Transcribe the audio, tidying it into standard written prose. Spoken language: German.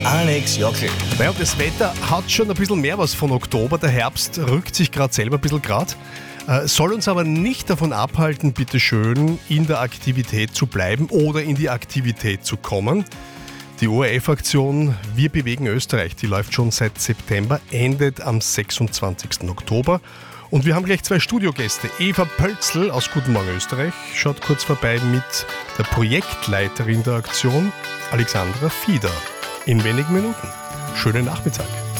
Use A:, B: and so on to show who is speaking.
A: Alex Jockel.
B: Naja, das Wetter hat schon ein bisschen mehr was von Oktober. Der Herbst rückt sich gerade selber ein bisschen grad. Soll uns aber nicht davon abhalten, bitteschön, in der Aktivität zu bleiben oder in die Aktivität zu kommen. Die ORF-Aktion Wir bewegen Österreich, die läuft schon seit September, endet am 26. Oktober. Und wir haben gleich zwei Studiogäste. Eva Pölzl aus Guten Morgen Österreich schaut kurz vorbei mit der Projektleiterin der Aktion, Alexandra Fieder. In wenigen Minuten. Schönen Nachmittag.